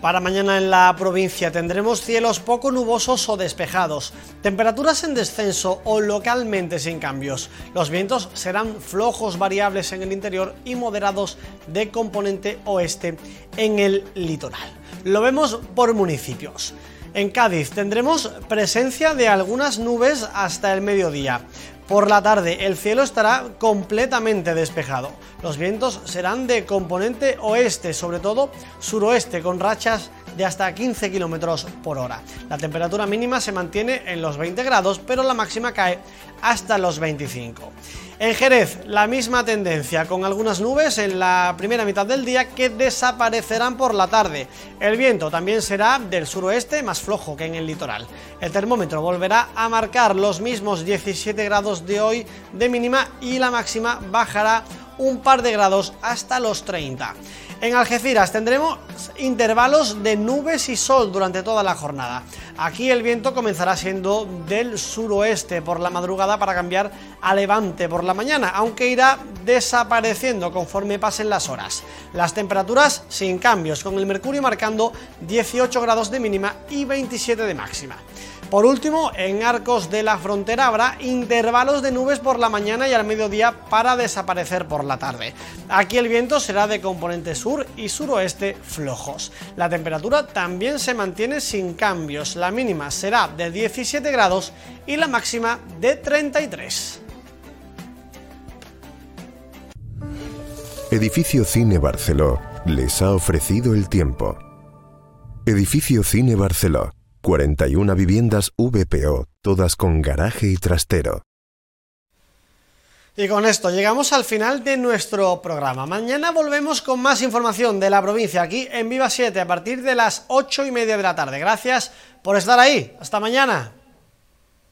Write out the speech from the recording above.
Para mañana en la provincia tendremos cielos poco nubosos o despejados, temperaturas en descenso o localmente sin cambios. Los vientos serán flojos variables en el interior y moderados de componente oeste en el litoral. Lo vemos por municipios. En Cádiz tendremos presencia de algunas nubes hasta el mediodía. Por la tarde el cielo estará completamente despejado. Los vientos serán de componente oeste, sobre todo suroeste, con rachas de hasta 15 km por hora. La temperatura mínima se mantiene en los 20 grados, pero la máxima cae hasta los 25. En Jerez, la misma tendencia, con algunas nubes en la primera mitad del día que desaparecerán por la tarde. El viento también será del suroeste, más flojo que en el litoral. El termómetro volverá a marcar los mismos 17 grados de hoy de mínima y la máxima bajará un par de grados hasta los 30. En Algeciras tendremos intervalos de nubes y sol durante toda la jornada. Aquí el viento comenzará siendo del suroeste por la madrugada para cambiar a levante por la mañana, aunque irá desapareciendo conforme pasen las horas. Las temperaturas sin cambios, con el mercurio marcando 18 grados de mínima y 27 de máxima. Por último, en Arcos de la Frontera habrá intervalos de nubes por la mañana y al mediodía para desaparecer por la tarde. Aquí el viento será de componente sur y suroeste flojos. La temperatura también se mantiene sin cambios. La mínima será de 17 grados y la máxima de 33. Edificio Cine Barceló les ha ofrecido el tiempo. Edificio Cine Barceló. 41 viviendas VPO, todas con garaje y trastero. Y con esto llegamos al final de nuestro programa. Mañana volvemos con más información de la provincia aquí en Viva 7 a partir de las 8:30 de la tarde. Gracias por estar ahí. Hasta mañana.